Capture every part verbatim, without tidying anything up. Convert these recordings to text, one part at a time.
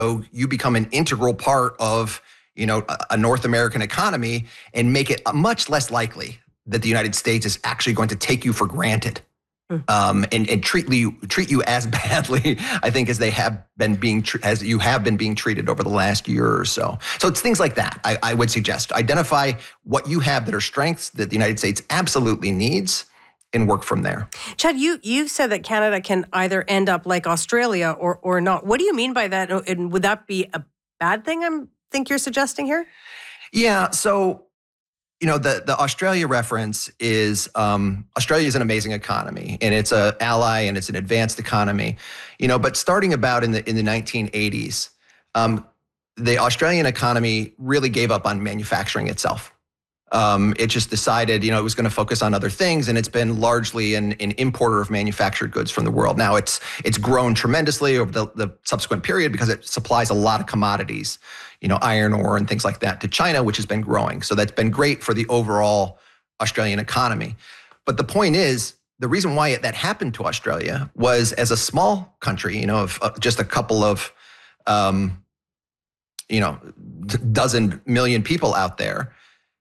you become an integral part of, you know, a, a North American economy and make it much less likely that the United States is actually going to take you for granted. Um, and, and treat you treat you as badly, I think, as they have been being as you have been being treated over the last year or so. So it's things like that. I, I would suggest identify what you have that are strengths that the United States absolutely needs, and work from there. Chad, you you said that Canada can either end up like Australia or or not. What do you mean by that? And would that be a bad thing? I think you're suggesting here. Yeah. So. You know, the, the Australia reference is, um, Australia is an amazing economy, and it's an ally, and it's an advanced economy, you know, but starting about in the in the nineteen eighties, um, the Australian economy really gave up on manufacturing itself. Um, it just decided, you know, it was going to focus on other things, and it's been largely an, an importer of manufactured goods from the world. Now it's it's grown tremendously over the, the subsequent period because it supplies a lot of commodities, you know, iron ore and things like that to China, which has been growing. So that's been great for the overall Australian economy. But the point is, the reason why it, that happened to Australia was as a small country, you know, of uh, just a couple of, um, you know, d- dozen million people out there.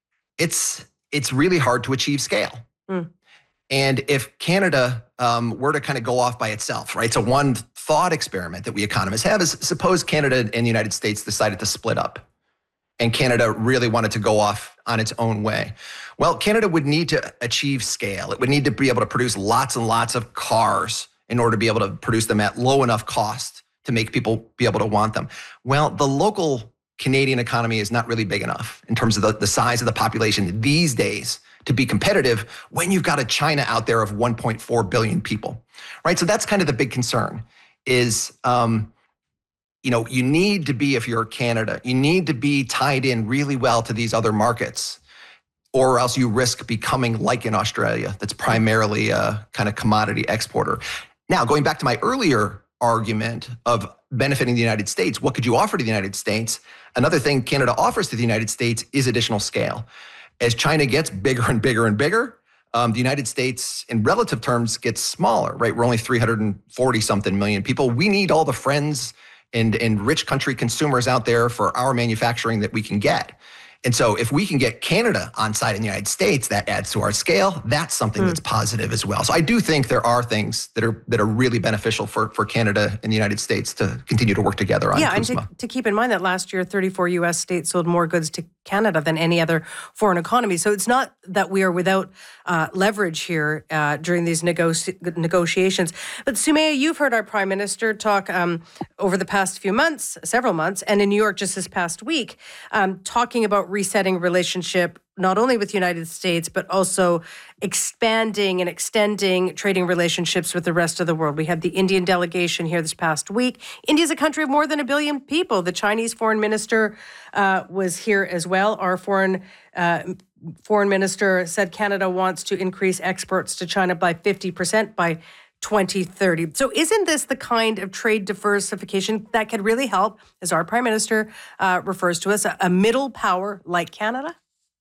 It's it's really hard to achieve scale. Mm. And if Canada um, were to kind of go off by itself, right? So one thought experiment that we economists have is suppose Canada and the United States decided to split up, and Canada really wanted to go off on its own way. Well, Canada would need to achieve scale. It would need to be able to produce lots and lots of cars in order to be able to produce them at low enough cost to make people be able to want them. Well, the local Canadian economy is not really big enough in terms of the, the size of the population these days to be competitive when you've got a China out there of one point four billion people, right? So that's kind of the big concern is, um, you know, you need to be, if you're Canada, you need to be tied in really well to these other markets, or else you risk becoming like in Australia, that's primarily a kind of commodity exporter. Now, going back to my earlier argument of benefiting the United States, what could you offer to the United States? Another thing Canada offers to the United States is additional scale. As China gets bigger and bigger and bigger, um, the United States, in relative terms, gets smaller, right? We're only three hundred forty something million people. We need all the friends and, and rich country consumers out there for our manufacturing that we can get. And so if we can get Canada on side in the United States, that adds to our scale. That's something mm. that's positive as well. So I do think there are things that are that are really beneficial for, for Canada and the United States to continue to work together on. Yeah, and to, to keep in mind that last year, thirty-four U S states sold more goods to Canada than any other foreign economy. So it's not that we are without uh, leverage here uh, during these negoci- negotiations. But Soumaya, you've heard our Prime Minister talk um, over the past few months, several months, and in New York just this past week, um, talking about resetting relationship not only with the United States, but also expanding and extending trading relationships with the rest of the world. We had the Indian delegation here this past week. India is a country of more than a billion people. The Chinese foreign minister uh, was here as well. Our foreign uh, foreign minister said Canada wants to increase exports to China by fifty percent by twenty thirty. So isn't this the kind of trade diversification that could really help, as our Prime Minister uh, refers to us, a, a middle power like Canada?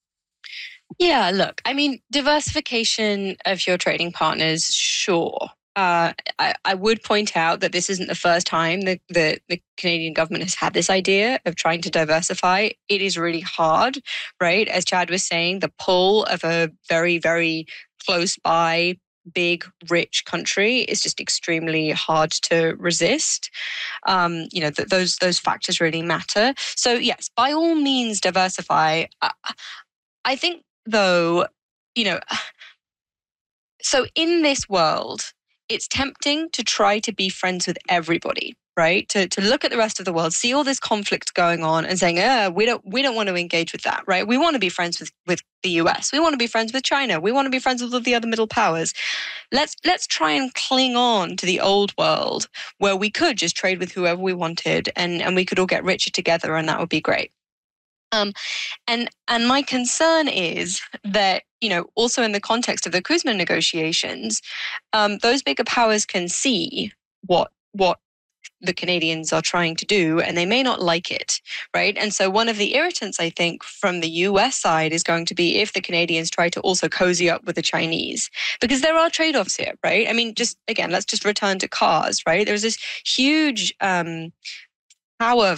Yeah, look, I mean, diversification of your trading partners, sure. Uh, I, I would point out that this isn't the first time that the, the Canadian government has had this idea of trying to diversify. It is really hard, right? As Chad was saying, the pull of a very, very close by, big, rich country is just extremely hard to resist. Um, you know, th- those those factors really matter. So yes, by all means, diversify. I, I think, though, you know, so in this world, it's tempting to try to be friends with everybody, right? To to look at the rest of the world, see all this conflict going on and saying, uh, we don't we don't want to engage with that, right? We want to be friends with, with the U S. We want to be friends with China. We want to be friends with all the other middle powers. Let's let's try and cling on to the old world where we could just trade with whoever we wanted and, and we could all get richer together, and that would be great. Um, and and my concern is that, you know, also in the context of the Kuzma negotiations, um, those bigger powers can see what what the Canadians are trying to do, and they may not like it, right? And so one of the irritants, I think, from the U S side is going to be if the Canadians try to also cozy up with the Chinese, because there are trade-offs here, right? I mean, just again, let's just return to cars, right? There's this huge um, However,